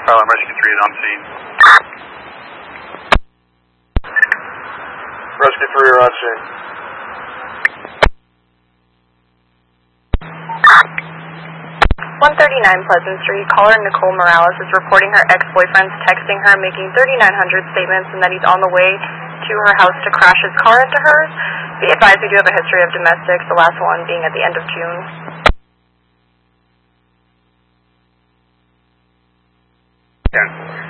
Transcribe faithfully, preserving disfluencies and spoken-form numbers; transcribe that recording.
Um, Rescue three is on scene. Rescue three are on scene. one thirty-nine Pleasant Street, caller Nicole Morales is reporting her ex-boyfriend's texting her, making thirty-nine hundred statements, and that he's on the way to her house to crash his car into hers. Be advised, we do have a history of domestics, the last one being at the end of June. ten.